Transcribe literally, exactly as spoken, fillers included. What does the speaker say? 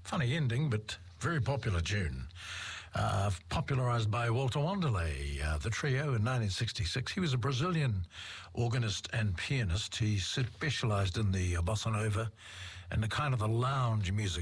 Funny ending, but very popular tune. Uh, popularized by Walter Wanderley, uh, the trio in nineteen sixty-six. He was a Brazilian organist and pianist. He specialized in the bossa nova and the kind of the lounge music